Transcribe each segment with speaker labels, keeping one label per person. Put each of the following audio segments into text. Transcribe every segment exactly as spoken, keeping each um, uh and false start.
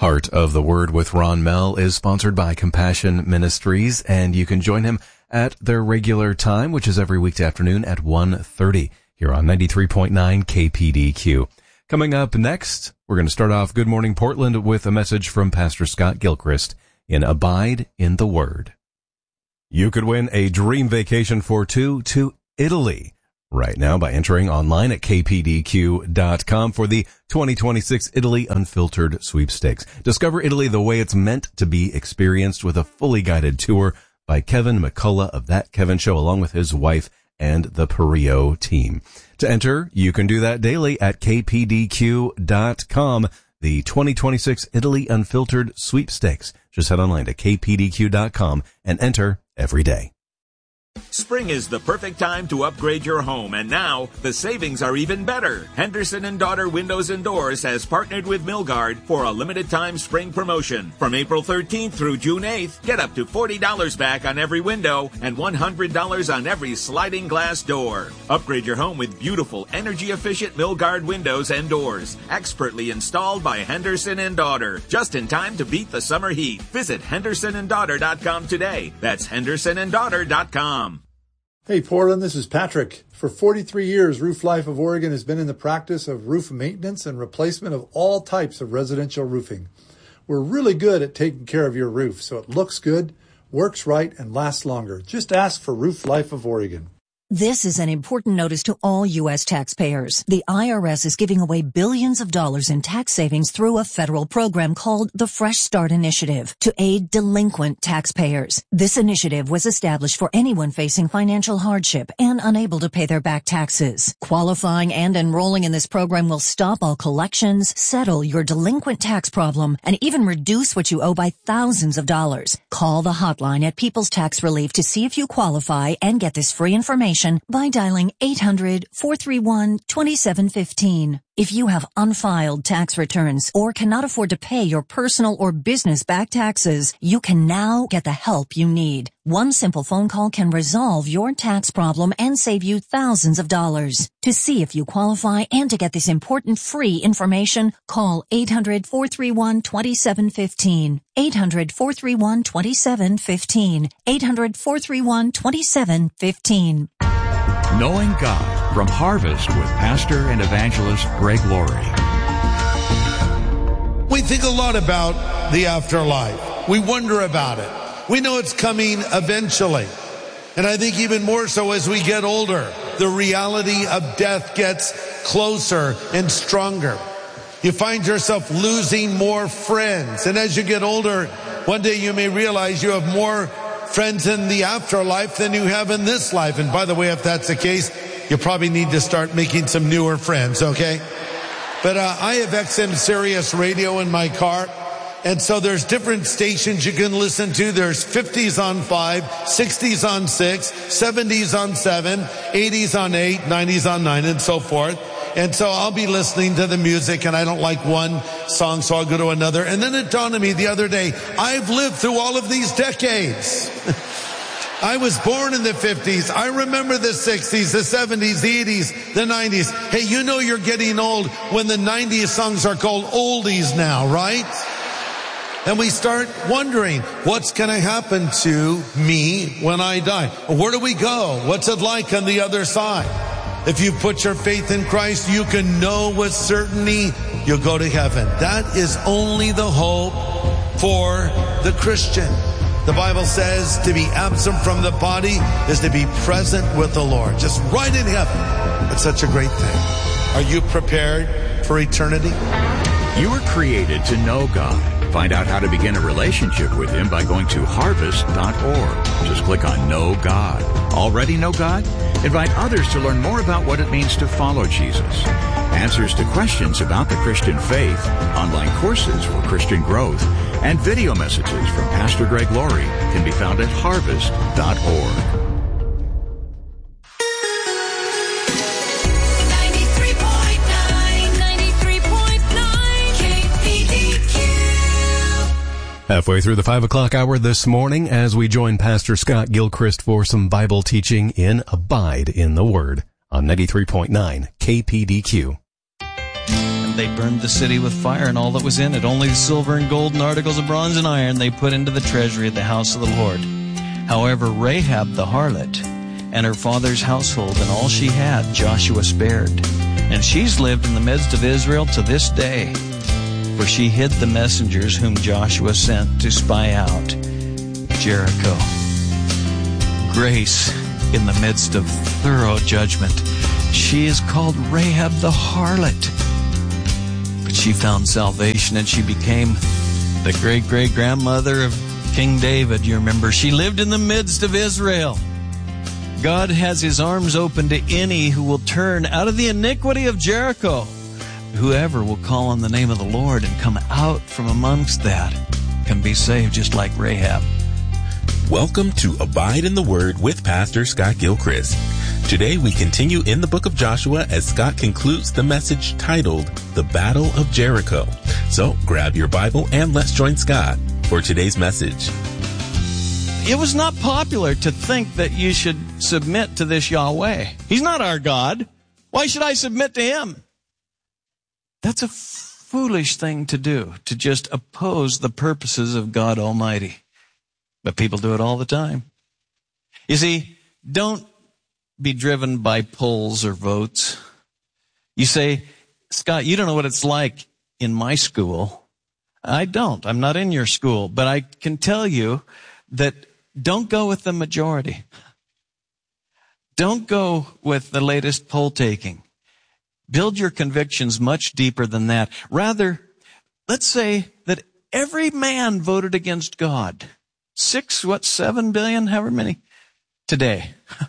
Speaker 1: Heart of the Word with Ron Mell is sponsored by Compassion Ministries, and you can join him at their regular time, which is every weekday afternoon at one thirty here on ninety-three point nine K P D Q. Coming up next, we're going to start off Good Morning Portland with a message from Pastor Scott Gilchrist in Abide in the Word. You could win a dream vacation for two to Italy right now by entering online at k p d q dot com for the twenty twenty-six Italy Unfiltered Sweepstakes. Discover Italy the way it's meant to be experienced with a fully guided tour by Kevin McCullough of That Kevin Show, along with his wife and the Perio team. To enter, you can do that daily at k p d q dot com. The twenty twenty-six Italy Unfiltered Sweepstakes. Just head online to k p d q dot com and enter every day.
Speaker 2: Spring is the perfect time to upgrade your home, and now the savings are even better. Henderson and Daughter Windows and Doors has partnered with Milgard for a limited time spring promotion. From April thirteenth through June eighth, get up to forty dollars back on every window and one hundred dollars on every sliding glass door. Upgrade your home with beautiful, energy-efficient Milgard windows and doors, expertly installed by Henderson and Daughter, just in time to beat the summer heat. Visit henderson and daughter dot com today. That's henderson and daughter dot com.
Speaker 3: Hey Portland, this is Patrick. For forty-three years, Roof Life of Oregon has been in the practice of roof maintenance and replacement of all types of residential roofing. We're really good at taking care of your roof so it looks good, works right, and lasts longer. Just ask for Roof Life of Oregon.
Speaker 4: This is an important notice to all U S taxpayers. The I R S is giving away billions of dollars in tax savings through a federal program called the Fresh Start Initiative to aid delinquent taxpayers. This initiative was established for anyone facing financial hardship and unable to pay their back taxes. Qualifying and enrolling in this program will stop all collections, settle your delinquent tax problem, and even reduce what you owe by thousands of dollars. Call the hotline at People's Tax Relief to see if you qualify and get this free information by dialing eight hundred, four three one, two seven one five. If you have unfiled tax returns or cannot afford to pay your personal or business back taxes, you can now get the help you need. One simple phone call can resolve your tax problem and save you thousands of dollars. To see if you qualify and to get this important free information, call eight hundred, four three one, two seven one five. eight hundred, four three one, two seven one five. eight hundred, four three one, two seven one five.
Speaker 5: Knowing God from Harvest with Pastor and Evangelist Greg Laurie.
Speaker 6: We think a lot about the afterlife. We wonder about it. We know it's coming eventually. And I think even more so as we get older, the reality of death gets closer and stronger. You find yourself losing more friends. And as you get older, one day you may realize you have more friends in the afterlife than you have in this life. And by the way, if that's the case, you probably need to start making some newer friends, okay? But uh, I have X M Sirius radio in my car. And so there's different stations you can listen to. There's fifties on five, sixties on six, seventies on seven, eighties on eight, nineties on nine, and so forth. And so I'll be listening to the music, and I don't like one song, so I'll go to another. And then it dawned on me the other day, I've lived through all of these decades. I was born in the fifties. I remember the sixties, the seventies, the eighties, the nineties. Hey, you know you're getting old when the nineties songs are called oldies now, right? And we start wondering, what's going to happen to me when I die? Where do we go? What's it like on the other side? If you put your faith in Christ, you can know with certainty you'll go to heaven. That is only the hope for the Christian. The Bible says to be absent from the body is to be present with the Lord. Just right in heaven. It's such a great thing. Are you prepared for eternity?
Speaker 5: You were created to know God. Find out how to begin a relationship with Him by going to harvest dot org. Just click on Know God. Already know God? Invite others to learn more about what it means to follow Jesus. Answers to questions about the Christian faith, online courses for Christian growth, and video messages from Pastor Greg Laurie can be found at harvest dot org.
Speaker 1: Halfway through the five o'clock hour this morning as we join Pastor Scott Gilchrist for some Bible teaching in Abide in the Word on ninety-three point nine K P D Q.
Speaker 7: they burned the city with fire and all that was in it. Only the silver and gold and articles of bronze and iron they put into the treasury of the house of the Lord. However, Rahab the harlot and her father's household and all she had, Joshua spared. And she's lived in the midst of Israel to this day, for she hid the messengers whom Joshua sent to spy out Jericho. Grace in the midst of thorough judgment. She is called Rahab the harlot. But she found salvation and she became the great-great-grandmother of King David. You remember, she lived in the midst of Israel. God has his arms open to any who will turn out of the iniquity of Jericho. Whoever will call on the name of the Lord and come out from amongst that can be saved just like Rahab.
Speaker 8: Welcome to Abide in the Word with Pastor Scott Gilchrist. Today we continue in the book of Joshua as Scott concludes the message titled, The Battle of Jericho. So grab your Bible and let's join Scott for today's message.
Speaker 7: It was not popular to think that you should submit to this Yahweh. He's not our God. Why should I submit to him? That's a foolish thing to do, to just oppose the purposes of God Almighty. But people do it all the time. You see, don't be driven by polls or votes. You say, Scott, you don't know what it's like in my school. I don't. I'm not in your school. But I can tell you that don't go with the majority. Don't go with the latest poll taking. Build your convictions much deeper than that. Rather, let's say that every man voted against God. Six, what, seven billion, however many, today.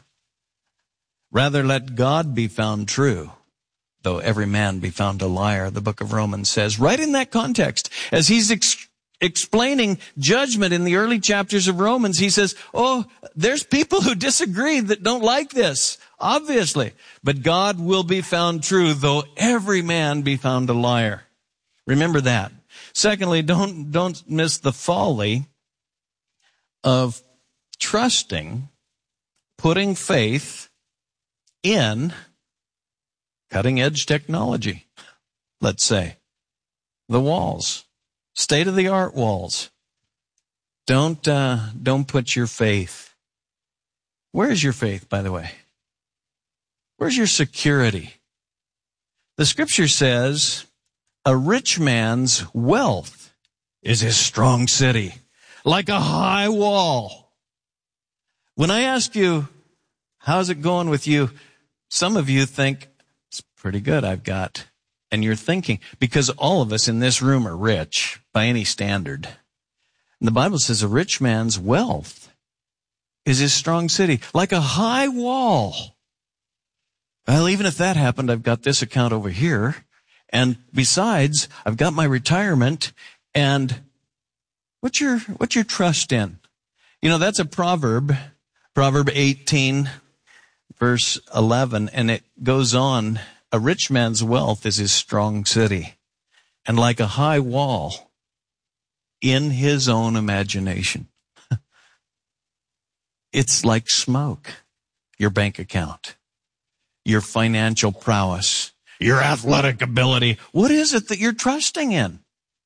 Speaker 7: Rather, let God be found true, though every man be found a liar, the book of Romans says. Right in that context, as he's ex- explaining judgment in the early chapters of Romans, he says, oh, there's people who disagree that don't like this, obviously. But God will be found true, though every man be found a liar. Remember that. Secondly, don't, don't miss the folly of trusting, putting faith in cutting-edge technology, let's say. The walls, state-of-the-art walls. Don't, uh, don't put your faith. Where is your faith, by the way? Where's your security? The scripture says, a rich man's wealth is his strong city, like a high wall. When I ask you, how's it going with you? Some of you think, it's pretty good, I've got. And you're thinking, because all of us in this room are rich by any standard. And the Bible says a rich man's wealth is his strong city, like a high wall. Well, even if that happened, I've got this account over here. And besides, I've got my retirement. And what's your, what's your trust in? You know, that's a proverb, Proverb eighteen, verse eleven, and it goes on, a rich man's wealth is his strong city, and like a high wall in his own imagination. It's like smoke, your bank account, your financial prowess, your athletic ability. What is it that you're trusting in?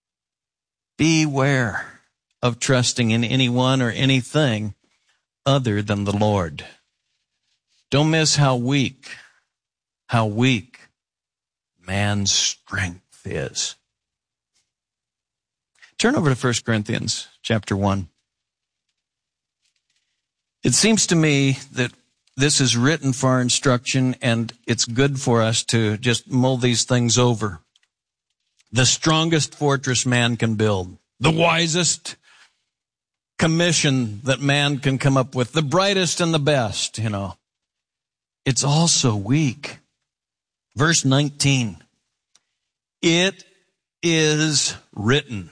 Speaker 7: Beware of trusting in anyone or anything other than the Lord. Don't miss how weak, how weak man's strength is. Turn over to First Corinthians chapter one. It seems to me that this is written for our instruction, and it's good for us to just mull these things over. The strongest fortress man can build, the wisest commission that man can come up with, the brightest and the best, you know. It's also weak. Verse nineteen. It is written,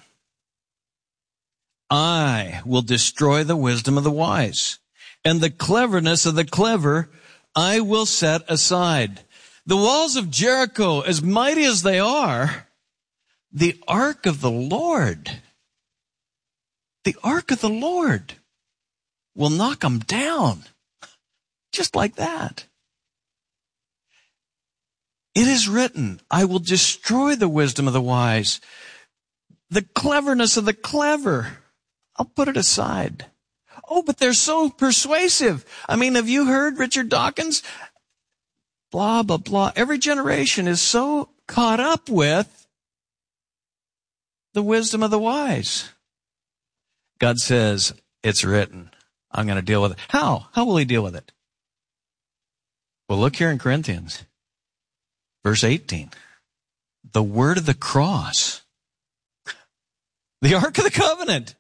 Speaker 7: I will destroy the wisdom of the wise, and the cleverness of the clever I will set aside. The walls of Jericho, as mighty as they are, the ark of the Lord, the ark of the Lord will knock them down. Just like that. It is written, I will destroy the wisdom of the wise, the cleverness of the clever. I'll put it aside. Oh, but they're so persuasive. I mean, have you heard Richard Dawkins? Blah, blah, blah. Every generation is so caught up with the wisdom of the wise. God says, it's written. I'm going to deal with it. How? How will he deal with it? Well, look here in Corinthians, verse eighteen. The word of the cross. The Ark of the Covenant.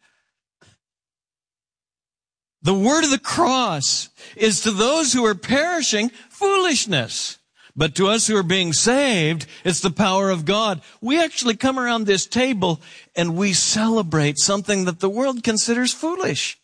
Speaker 7: The word of the cross is to those who are perishing foolishness. But to us who are being saved, it's the power of God. We actually come around this table and we celebrate something that the world considers foolish.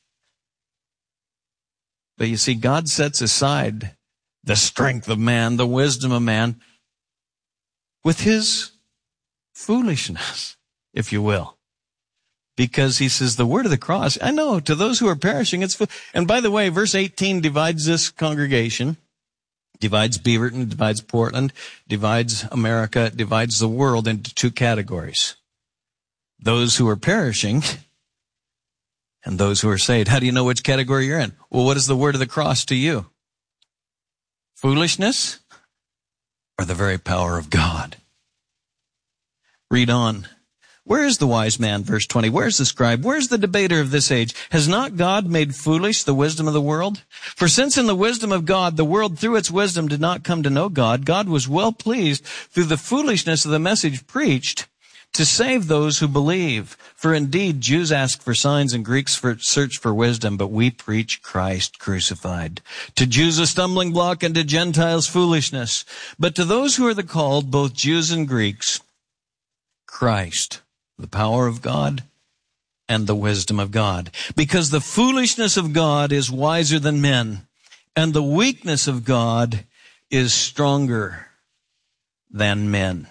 Speaker 7: But you see, God sets aside the strength of man, the wisdom of man, with his foolishness, if you will. Because he says the word of the cross, I know, to those who are perishing, it's foolish. And by the way, verse eighteen divides this congregation, divides Beaverton, divides Portland, divides America, divides the world into two categories. Those who are perishing and those who are saved. How do you know which category you're in? Well, what is the word of the cross to you? Foolishness or the very power of God? Read on. Where is the wise man? Verse twenty. Where's the scribe? Where's the debater of this age? Has not God made foolish the wisdom of the world? For since in the wisdom of God, the world through its wisdom did not come to know God, God was well pleased through the foolishness of the message preached to save those who believe. For indeed, Jews ask for signs and Greeks for search for wisdom, but we preach Christ crucified. To Jews a stumbling block and to Gentiles foolishness. But to those who are the called, both Jews and Greeks, Christ, the power of God and the wisdom of God. Because the foolishness of God is wiser than men, and the weakness of God is stronger than men.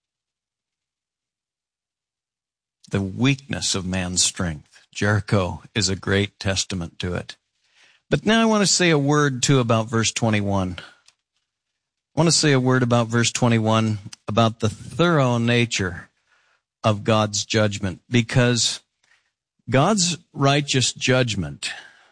Speaker 7: The weakness of man's strength. Jericho is a great testament to it. But now I want to say a word too about verse twenty-one. I want to say a word about verse twenty-one, about the thorough nature of God's judgment, because God's righteous judgment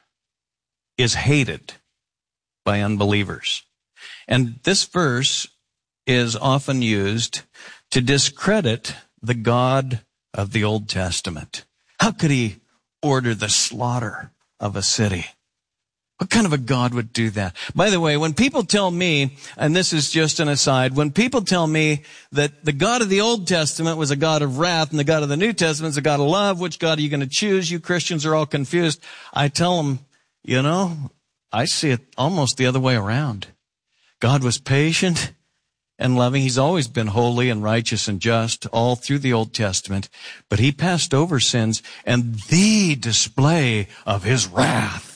Speaker 7: is hated by unbelievers. And this verse is often used to discredit the God of the Old Testament. How could he order the slaughter of a city? What kind of a God would do that? By the way, when people tell me, and this is just an aside, when people tell me that the God of the Old Testament was a God of wrath and the God of the New Testament is a God of love, which God are you going to choose? You Christians are all confused. I tell them, you know, I see it almost the other way around. God was patient and loving. He's always been holy and righteous and just all through the Old Testament, but he passed over sins, and the display of his wrath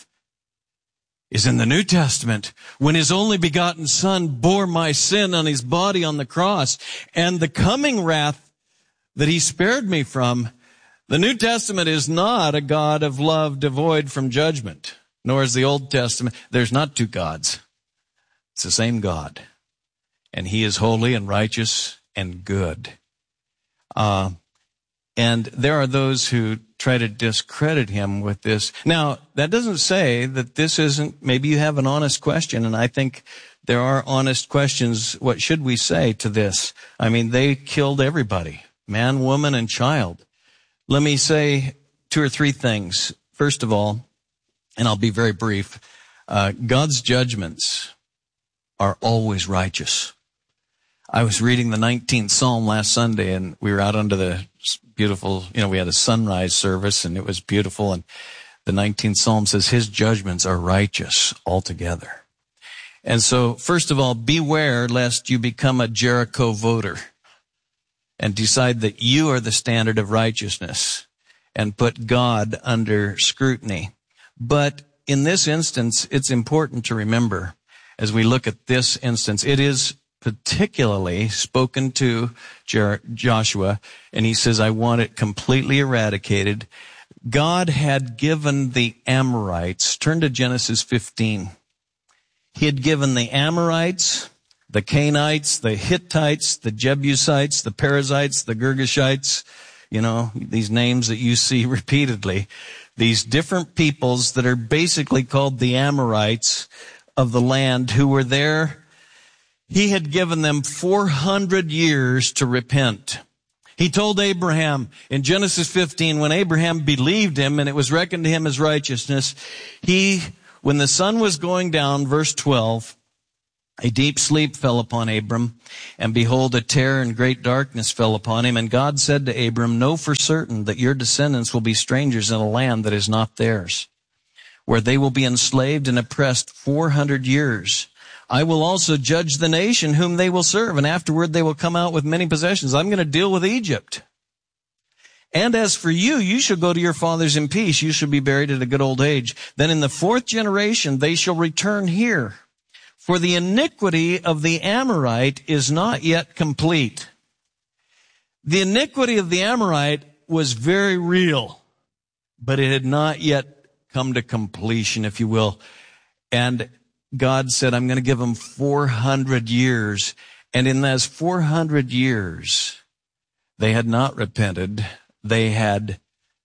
Speaker 7: is in the New Testament, when his only begotten Son bore my sin on his body on the cross, and the coming wrath that he spared me from. The New Testament is not a God of love devoid from judgment, nor is the Old Testament. There's not two gods. It's the same God, and he is holy and righteous and good. Uh, and there are those who try to discredit him with this. Now, that doesn't say that this isn't, maybe you have an honest question, and I think there are honest questions. What should we say to this? I mean, they killed everybody, man, woman, and child. Let me say two or three things. First of all, and I'll be very brief, uh, God's judgments are always righteous. I was reading the nineteenth Psalm last Sunday, and we were out under the beautiful, you know, we had a sunrise service, and it was beautiful. And the nineteenth Psalm says, his judgments are righteous altogether. And so, first of all, beware lest you become a Jericho voter and decide that you are the standard of righteousness and put God under scrutiny. But in this instance, it's important to remember, as we look at this instance, it is particularly spoken to Jer- Joshua, and he says, I want it completely eradicated. God had given the Amorites, turn to Genesis fifteen. He had given the Amorites, the Canaanites, the Hittites, the Jebusites, the Perizzites, the Girgashites, you know, these names that you see repeatedly. These different peoples that are basically called the Amorites of the land who were there. He had given them four hundred years to repent. He told Abraham in Genesis fifteen, when Abraham believed him and it was reckoned to him as righteousness, he, when the sun was going down, verse twelve, a deep sleep fell upon Abram, and behold, a terror and great darkness fell upon him. And God said to Abram, know for certain that your descendants will be strangers in a land that is not theirs, where they will be enslaved and oppressed four hundred years. I will also judge the nation whom they will serve, and afterward they will come out with many possessions. I'm going to deal with Egypt. And as for you, you shall go to your fathers in peace. You shall be buried at a good old age. Then in the fourth generation they shall return here. For the iniquity of the Amorite is not yet complete. The iniquity of the Amorite was very real, but it had not yet come to completion, if you will. And God said, I'm going to give them four hundred years. And in those four hundred years, they had not repented. They had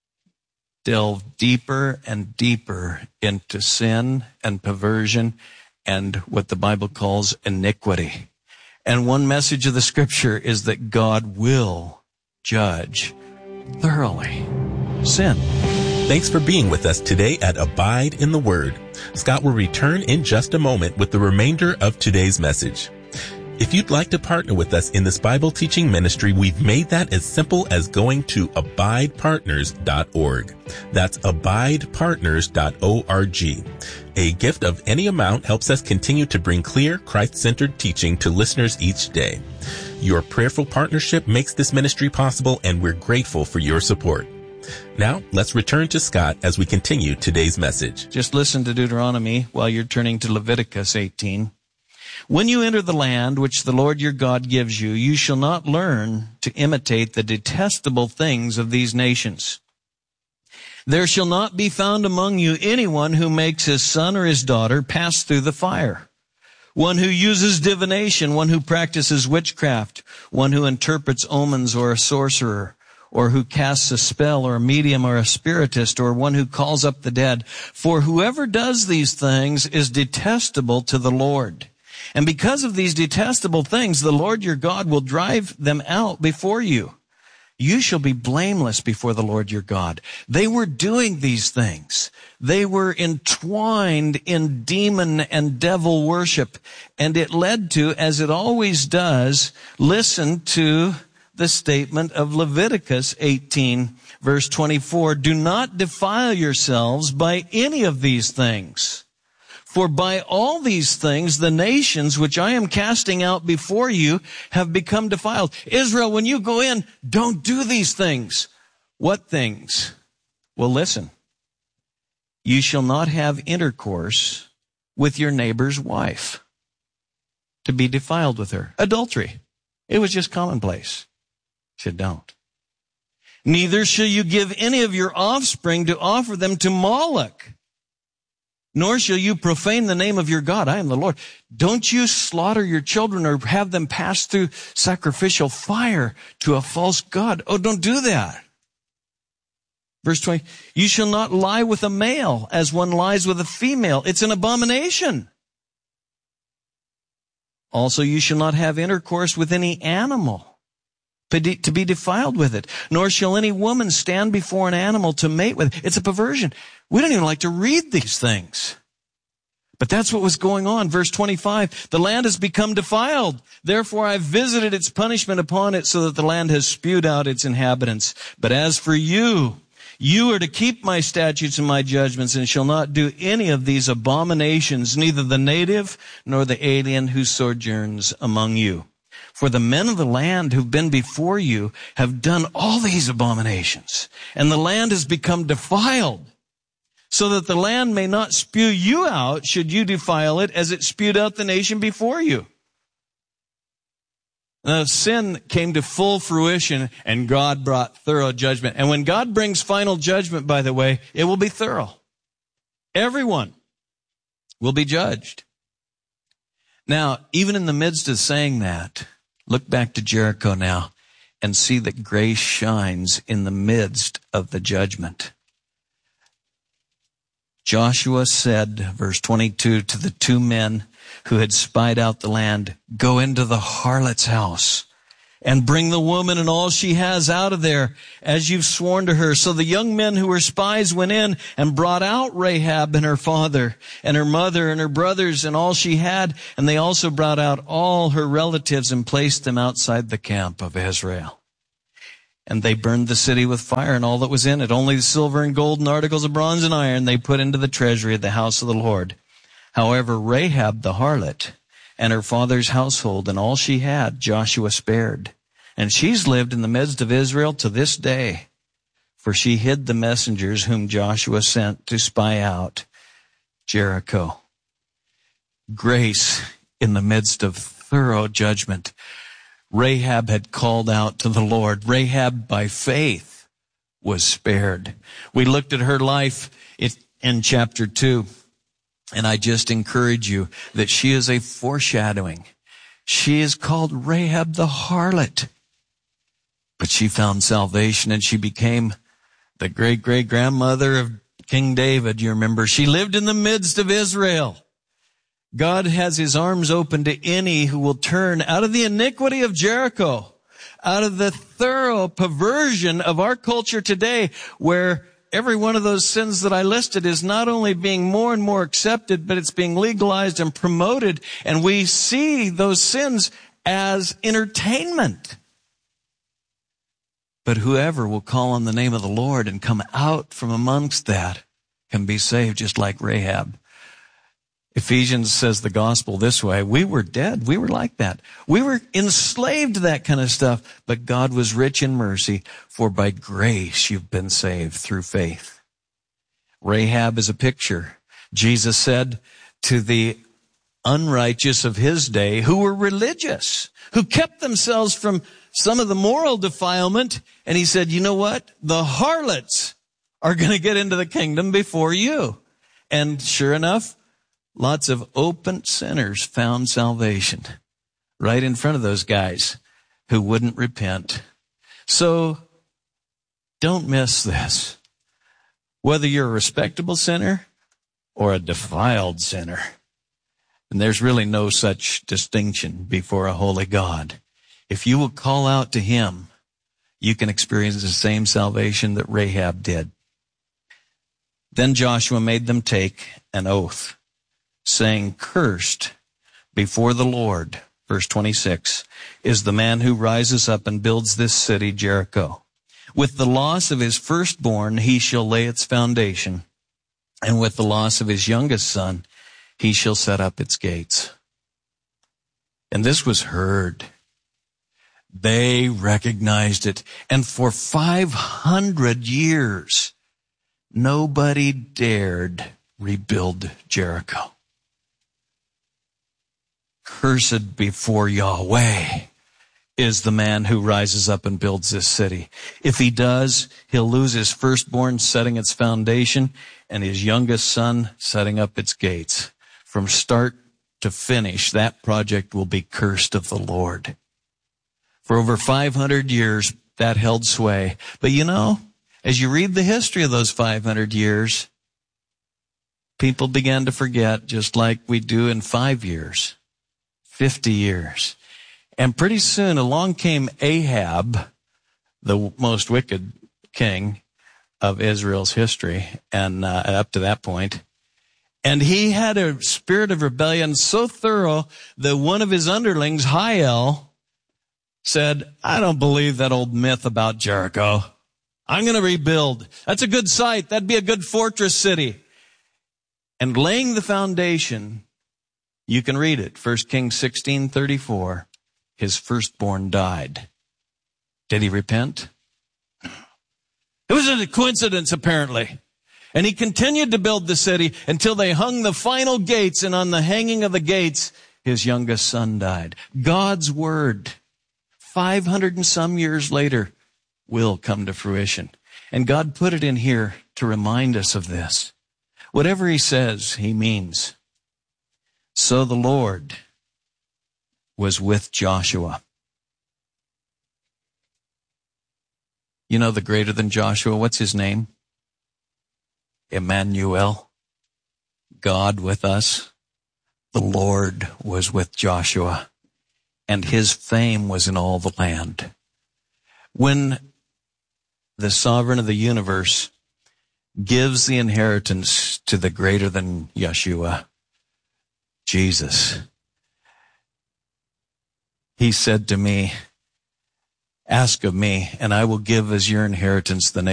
Speaker 7: delved deeper and deeper into sin and perversion and what the Bible calls iniquity. And one message of the scripture is that God will judge thoroughly sin.
Speaker 8: Thanks for being with us today at Abide in the Word. Scott will return in just a moment with the remainder of today's message. If you'd like to partner with us in this Bible teaching ministry, we've made that as simple as going to abide partners dot org. That's abide partners dot org. A gift of any amount helps us continue to bring clear, Christ-centered teaching to listeners each day. Your prayerful partnership makes this ministry possible, and we're grateful for your support. Now, let's return to Scott as we continue today's message.
Speaker 7: Just listen to Deuteronomy while you're turning to Leviticus eighteen. When you enter the land which the Lord your God gives you, you shall not learn to imitate the detestable things of these nations. There shall not be found among you anyone who makes his son or his daughter pass through the fire, one who uses divination, one who practices witchcraft, one who interprets omens or a sorcerer, or who casts a spell or a medium or a spiritist, or one who calls up the dead. For whoever does these things is detestable to the Lord. And because of these detestable things, the Lord your God will drive them out before you. You shall be blameless before the Lord your God. They were doing these things. They were entwined in demon and devil worship. And it led to, as it always does, listen to the statement of Leviticus eighteen, verse twenty-four. Do not defile yourselves by any of these things. For by all these things, the nations which I am casting out before you have become defiled. Israel, when you go in, don't do these things. What things? Well, listen. You shall not have intercourse with your neighbor's wife, to be defiled with her. Adultery. It was just commonplace. Said don't. Neither shall you give any of your offspring to offer them to Moloch, nor shall you profane the name of your God. I am the Lord. Don't you slaughter your children or have them pass through sacrificial fire to a false god. Oh, don't do that. Verse twenty, you shall not lie with a male as one lies with a female. It's an abomination. Also, you shall not have intercourse with any animal, to be defiled with it, nor shall any woman stand before an animal to mate with it. It's a perversion. We don't even like to read these things. But that's what was going on. Verse twenty-five, the land has become defiled. Therefore I've visited its punishment upon it, so that the land has spewed out its inhabitants. But as for you, you are to keep my statutes and my judgments, and shall not do any of these abominations, neither the native nor the alien who sojourns among you. For the men of the land who've been before you have done all these abominations, and the land has become defiled, so that the land may not spew you out should you defile it, as it spewed out the nation before you. Now, sin came to full fruition, and God brought thorough judgment. And when God brings final judgment, by the way, it will be thorough. Everyone will be judged. Now, even in the midst of saying that, look back to Jericho now and see that grace shines in the midst of the judgment. Joshua said, verse twenty-two, to the two men who had spied out the land, "Go into the harlot's house and bring the woman and all she has out of there, as you've sworn to her." So the young men who were spies went in and brought out Rahab and her father and her mother and her brothers and all she had. And they also brought out all her relatives and placed them outside the camp of Israel. And they burned the city with fire and all that was in it. Only the silver and gold and articles of bronze and iron they put into the treasury of the house of the Lord. However, Rahab the harlot and her father's household and all she had, Joshua spared. And she's lived in the midst of Israel to this day, for she hid the messengers whom Joshua sent to spy out Jericho. Grace in the midst of thorough judgment. Rahab had called out to the Lord. Rahab, by faith, was spared. We looked at her life in chapter two, and I just encourage you that she is a foreshadowing. She is called Rahab the harlot. But she found salvation, and she became the great-great-grandmother of King David. You remember, she lived in the midst of Israel. God has his arms open to any who will turn out of the iniquity of Jericho, out of the thorough perversion of our culture today, where every one of those sins that I listed is not only being more and more accepted, but it's being legalized and promoted, and we see those sins as entertainment. But whoever will call on the name of the Lord and come out from amongst that can be saved, just like Rahab. Ephesians says the gospel this way: we were dead. We were like that. We were enslaved to that kind of stuff, but God was rich in mercy, for by grace you've been saved through faith. Rahab is a picture. Jesus said to the unrighteous of his day, who were religious, who kept themselves from some of the moral defilement, and he said, you know what? The harlots are going to get into the kingdom before you. And sure enough, lots of open sinners found salvation right in front of those guys who wouldn't repent. So don't miss this. Whether you're a respectable sinner or a defiled sinner, and there's really no such distinction before a holy God. If you will call out to him, you can experience the same salvation that Rahab did. Then Joshua made them take an oath, saying, "Cursed before the Lord," verse twenty-six, "is the man who rises up and builds this city, Jericho. With the loss of his firstborn, he shall lay its foundation, and with the loss of his youngest son, he shall set up its gates." And this was heard. They recognized it. And for five hundred years, nobody dared rebuild Jericho. Cursed before Yahweh is the man who rises up and builds this city. If he does, he'll lose his firstborn setting its foundation and his youngest son setting up its gates. From start to finish, that project will be cursed of the Lord. For over five hundred years, that held sway. But you know, as you read the history of those five hundred years, people began to forget, just like we do in five years, fifty years. And pretty soon along came Ahab, the most wicked king of Israel's history, and uh, up to that point. And he had a spirit of rebellion so thorough that one of his underlings, Hiel, said, "I don't believe that old myth about Jericho. I'm going to rebuild. That's a good site. That'd be a good fortress city." And laying the foundation, you can read it, First Kings sixteen thirty-four, his firstborn died. Did he repent? It was a coincidence, apparently. And he continued to build the city until they hung the final gates, and on the hanging of the gates, his youngest son died. God's word, five hundred and some years later, will come to fruition. And God put it in here to remind us of this. Whatever he says, he means. So the Lord was with Joshua. You know the greater than Joshua, what's his name? Emmanuel, God with us. The Lord was with Joshua, and his fame was in all the land. When the sovereign of the universe gives the inheritance to the greater than Yeshua, Jesus, he said to me, ask of me, and I will give as your inheritance the